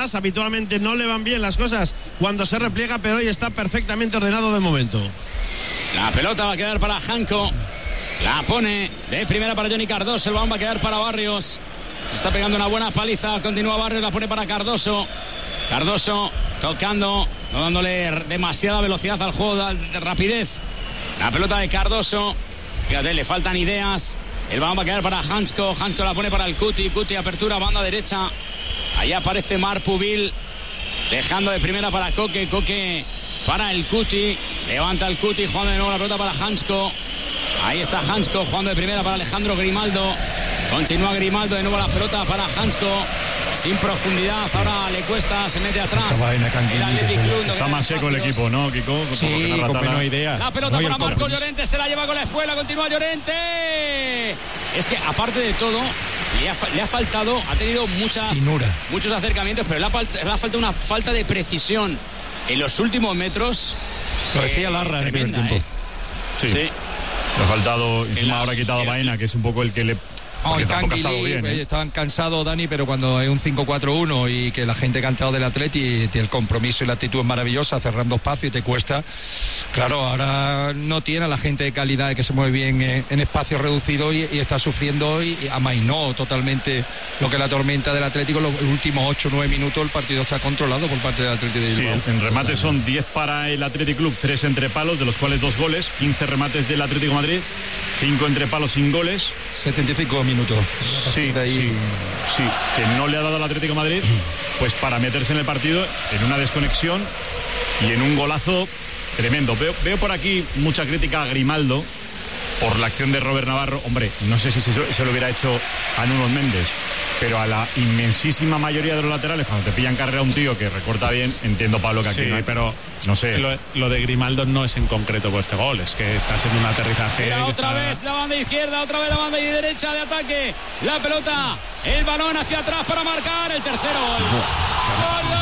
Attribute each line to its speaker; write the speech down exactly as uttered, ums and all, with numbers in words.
Speaker 1: atrás. Habitualmente no le van bien las cosas cuando se repliega, pero hoy está perfectamente ordenado de momento.
Speaker 2: La pelota va a quedar para Janko. La pone de primera para Johnny Cardoso. El balón va a quedar para Barrios. Se está pegando una buena paliza. Continúa Barrios, la pone para Cardoso. Cardoso tocando, no dándole demasiada velocidad al juego, de rapidez. La pelota de Cardoso. Fíjate, le faltan ideas. El balón va a quedar para Hansko. Hansko la pone para el Cuti. Cuti, apertura, banda derecha. Ahí aparece Marc Pubil. Dejando de primera para Coque. Coque para el Cuti. Levanta el Cuti, jugando de nuevo la pelota para Hansko. Ahí está Hansko, jugando de primera para Alejandro Grimaldo. Continúa Grimaldo, de nuevo la pelota para Hansko. Sin profundidad, ahora le cuesta, se mete atrás. El Athletic Club,
Speaker 3: está más seco el equipo, ¿no, Kiko?
Speaker 4: Sí, con menos idea.
Speaker 2: La pelota no, para Marcos Llorente, se la lleva con la espuela, continúa Llorente. Es que aparte de todo, le ha, le ha faltado, ha tenido muchas, muchos acercamientos, pero le ha, le ha faltado una falta de precisión en los últimos metros.
Speaker 4: Lo decía eh, Larra en el primer tiempo.
Speaker 2: Eh.
Speaker 3: Sí. sí. Le ha faltado, encima ahora ha quitado Baena, que es un poco el que le...
Speaker 4: Oh, están bien, ¿eh? Estaban cansados, Dani, pero cuando hay un cinco cuatro uno y que la gente cantado del Atleti, el compromiso y la actitud es maravillosa, cerrando espacio y te cuesta. Claro, ahora no tiene a la gente de calidad que se mueve bien en, en espacios reducidos y, y está sufriendo y, y amainó totalmente lo que es la tormenta del Atlético. Los últimos ocho o nueve minutos el partido está controlado por parte del Atlético de Bilbao.
Speaker 3: Sí, en remate son diez para el Athletic Club, tres entre palos, de los cuales dos goles, quince remates del Atlético de Madrid, cinco entre palos sin goles.
Speaker 4: setenta y cinco minutos.
Speaker 3: Sí, ahí... sí, sí, que no le ha dado al Atlético de Madrid pues para meterse en el partido en una desconexión y en un golazo tremendo. Veo, veo por aquí mucha crítica a Grimaldo por la acción de Robert Navarro. Hombre, no sé si se, se lo hubiera hecho a Nuno Méndez, pero a la inmensísima mayoría de los laterales, cuando te pillan carrera un tío que recorta bien, entiendo, Pablo, que aquí
Speaker 1: sí,
Speaker 3: no hay, pero no sé.
Speaker 1: Lo, lo de Grimaldo no es en concreto por este gol, es que está siendo un aterrizaje.
Speaker 2: Era otra
Speaker 1: está...
Speaker 2: vez la banda izquierda, otra vez la banda derecha de ataque. La pelota, el balón hacia atrás para marcar el tercero gol. Gol,